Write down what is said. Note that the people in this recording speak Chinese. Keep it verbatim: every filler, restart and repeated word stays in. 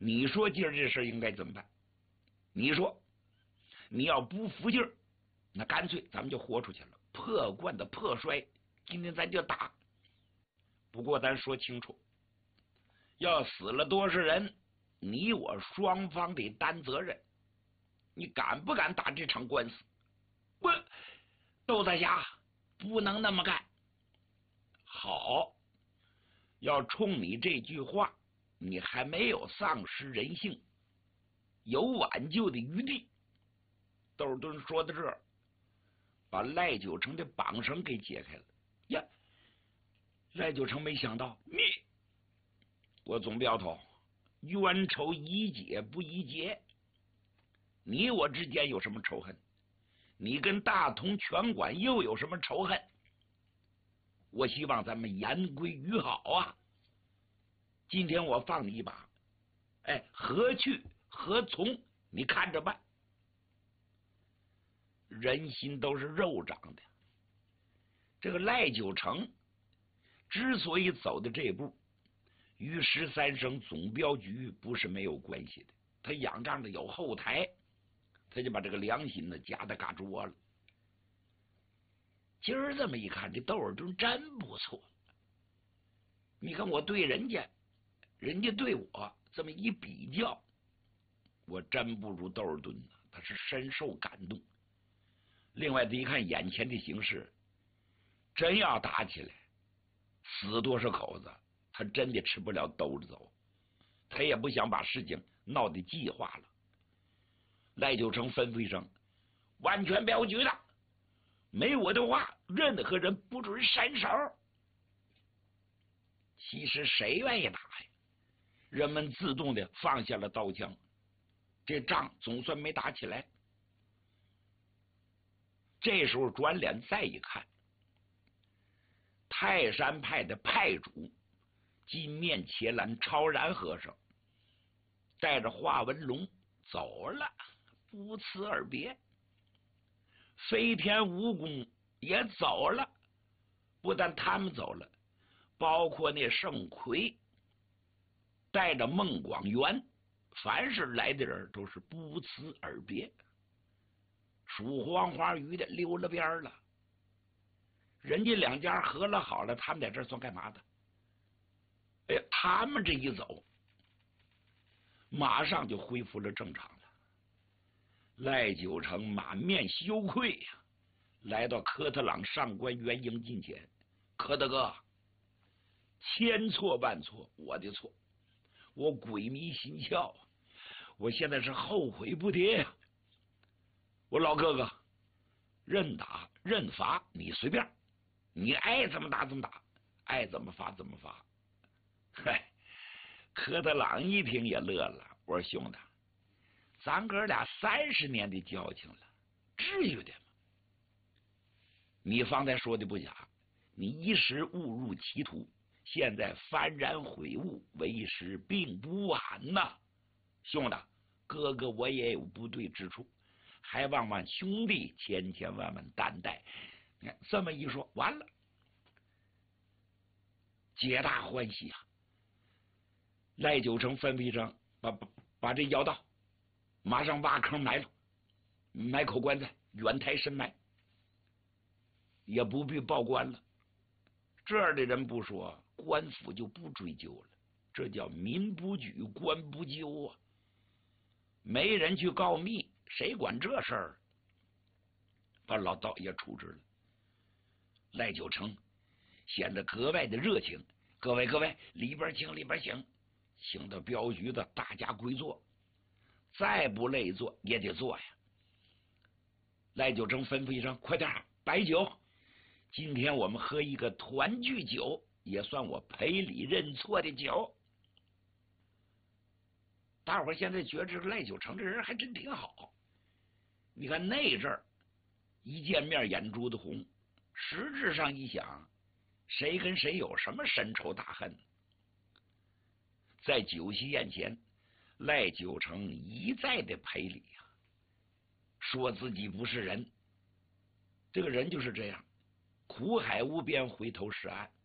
你说今儿这事应该怎么办？你说你要不服劲儿，那干脆咱们就豁出去了，破罐子破摔，今天咱就打。不过咱说清楚，要死了多少人，你我双方得担责任。你敢不敢打这场官司？不，窦大侠不能那么干。好，要冲你这句话，你还没有丧失人性，有挽救的余地。窦敦说到这儿，把赖九成的绑绳给解开了。呀，赖九成没想到，你我总镖头，冤仇宜解不宜结，你我之间有什么仇恨？你跟大同拳馆又有什么仇恨？我希望咱们言归于好啊！今天我放你一把，哎，何去何从？你看着办。人心都是肉长的，这个赖九成之所以走的这步，与十三省总镖局不是没有关系的。他仰仗着有后台，他就把这个良心呢夹在嘎吱窝了。今儿这么一看，这窦尔敦真不错。你看我对人家，人家对我，这么一比较，我真不如窦尔敦呢。他是深受感动。另外，一看眼前的形势，真要打起来，死多少口子，他真的吃不了兜着走。他也不想把事情闹得计划了。赖九成吩咐一声：“万全镖局的，没我的话，任何人不准伸手。”其实谁愿意打呀？人们自动的放下了刀枪，这仗总算没打起来。这时候转脸再一看，泰山派的派主金面伽蓝超然和尚带着华文龙走了，不辞而别。飞天蜈蚣也走了，不但他们走了，包括那盛奎带着孟广元，凡是来的人都是不辞而别。属黄花鱼的溜了边了，人家两家和了好了，他们在这算干嘛的？哎呀，他们这一走，马上就恢复了正常了。赖九成满面羞愧呀、啊，来到科特朗上官元英近前：“科大哥，千错万错，我的错，我鬼迷心窍，我现在是后悔不迭呀。我老哥哥，认打认罚你随便，你爱怎么打怎么打，爱怎么罚怎么罚。”嗨，科特朗一听也乐了，我说兄弟，咱哥俩三十年的交情了，至于的吗？你方才说的不假，你一时误入歧途，现在幡然悔悟，为时并不晚呐。兄弟，哥哥我也有不对之处，还望望兄弟千千万万担待。你看这么一说，完了，皆大欢喜啊！赖九成吩咐一声，把把把这要到，马上挖坑埋了，埋口棺材，远台深埋，也不必报官了。这儿的人不说，官府就不追究了，这叫民不举，官不究啊！没人去告密，谁管这事儿？把老道爷处置了。赖九成显得格外的热情，各位各位，里边请里边请，请到镖局的大家归坐，再不累坐也得坐呀。赖九成吩咐一声：“快点摆酒，今天我们喝一个团聚酒，也算我赔礼认错的酒。”大伙儿现在觉着赖九成这人还真挺好。你看那阵儿一见面眼珠子红，实质上一想，谁跟谁有什么深仇大恨？在酒席宴前，赖九成一再的赔礼啊，说自己不是人。这个人就是这样，苦海无边，回头是岸。